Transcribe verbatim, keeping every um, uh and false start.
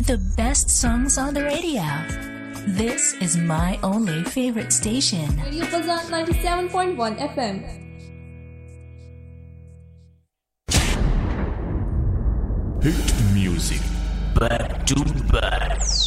The best songs on the radio. This is my only favorite station. Radio Fazan ninety-seven point one F M. Hit music back to back.